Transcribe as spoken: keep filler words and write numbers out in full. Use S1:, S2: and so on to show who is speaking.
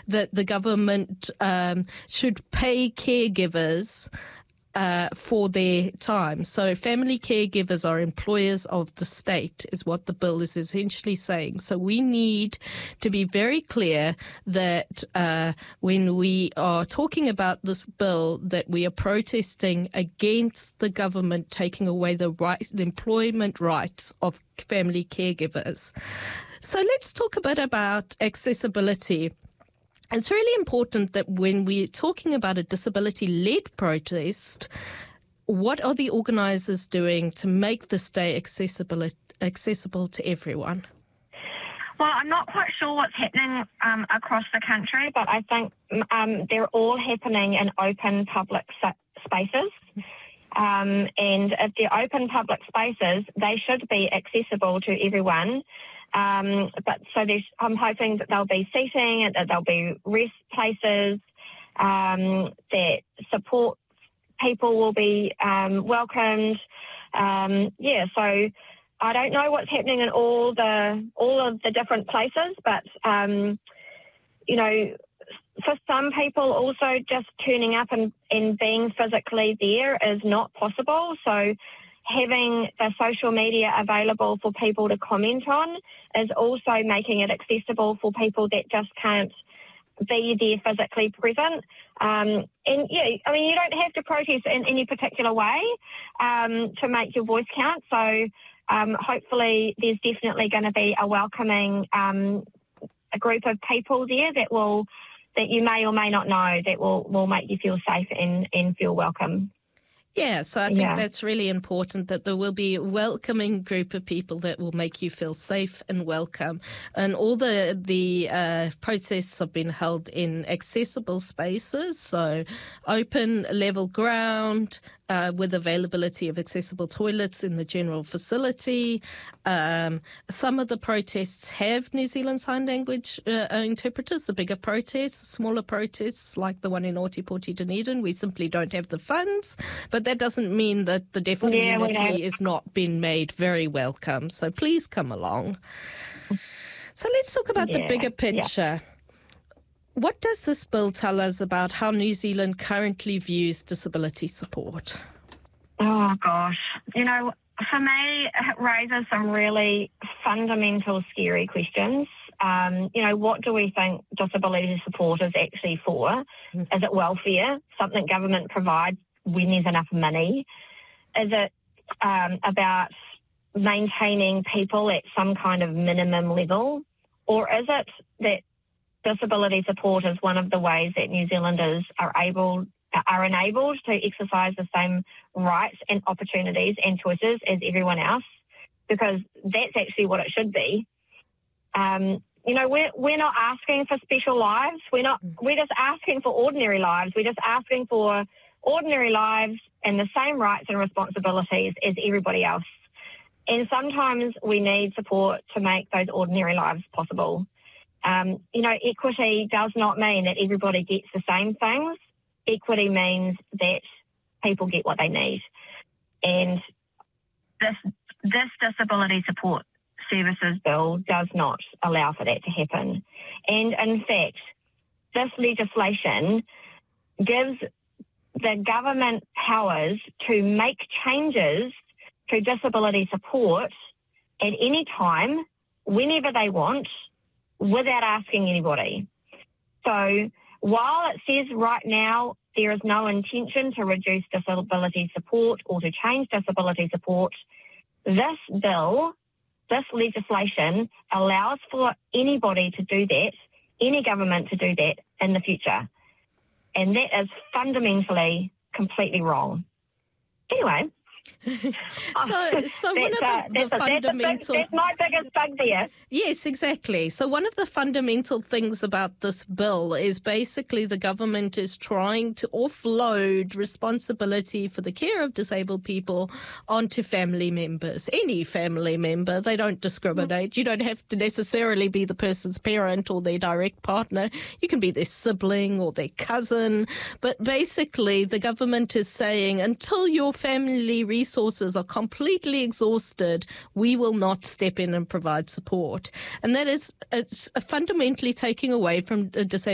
S1: that the government um, should pay caregivers Uh, for their time. So family caregivers are employers of the state, is what the bill is essentially saying. So we need to be very clear that uh, when we are talking about this bill, that we are protesting against the government taking away the rights, the employment rights of family caregivers. So let's talk a bit about accessibility. It's really important that when we're talking about a disability-led protest, what are the organisers doing to make this day accessible, accessible to everyone?
S2: Well, I'm not quite sure what's happening um, across the country, but I think um, they're all happening in open public spaces. Um, and if they're open public spaces, they should be accessible to everyone. Um, but so I'm hoping that there'll be seating, that there'll be rest places, um, that support people will be um, welcomed. Um, yeah, so I don't know what's happening in all the all of the different places, but um, you know, for some people also just turning up and, and being physically there is not possible. So having the social media available for people to comment on is also making it accessible for people that just can't be there physically present. Um, and yeah, I mean, you don't have to protest in any particular way um, to make your voice count. So um, hopefully there's definitely going to be a welcoming um, a group of people there that will that you may or may not know that will, will make you feel safe and, and feel welcome.
S1: Yeah, so I think
S2: yeah.
S1: that's really important, that there will be a welcoming group of people that will make you feel safe and welcome. And all the the uh, protests have been held in accessible spaces, so open, level ground, uh, with availability of accessible toilets in the general facility. Um, some of the protests have New Zealand Sign Language uh, interpreters, the bigger protests, smaller protests like the one in Ōtepoti Dunedin. We simply don't have the funds, but that doesn't mean that the deaf community
S2: yeah,
S1: is not being made very welcome. So please come along. So let's talk about
S2: yeah,
S1: the bigger picture. Yeah. What does this bill tell us about how New Zealand currently views disability support?
S2: Oh, gosh. You know, for me, it raises some really fundamental, scary questions. Um, you know, what do we think disability support is actually for? Mm. Is it welfare, something government provides when there's enough money? Is it um, about maintaining people at some kind of minimum level? Or is it that disability support is one of the ways that New Zealanders are able are enabled to exercise the same rights and opportunities and choices as everyone else? Because that's actually what it should be. Um, you know, we're we're not asking for special lives. We're not. We're just asking for ordinary lives. We're just asking for ordinary lives and the same rights and responsibilities as everybody else. And sometimes we need support to make those ordinary lives possible. Um, you know, equity does not mean that everybody gets the same things. Equity means that people get what they need. And this this disability support services bill does not allow for that to happen. And in fact, this legislation gives the government powers to make changes to disability support at any time, whenever they want, without asking anybody. So while it says right now there is no intention to reduce disability support or to change disability support, this bill, this legislation allows for anybody to do that, any government to do that in the future. And that is fundamentally completely wrong. Anyway.
S1: so, so one of the,
S2: uh,
S1: the
S2: that's
S1: fundamental...
S2: A, that's, a big, that's my biggest bugbear.
S1: Yes, exactly. So one of the fundamental things about this bill is basically the government is trying to offload responsibility for the care of disabled people onto family members. Any family member, they don't discriminate. Mm. You don't have to necessarily be the person's parent or their direct partner. You can be their sibling or their cousin. But basically, the government is saying, until your family resources are completely exhausted, we will not step in and provide support. And that is it's fundamentally taking away from disabled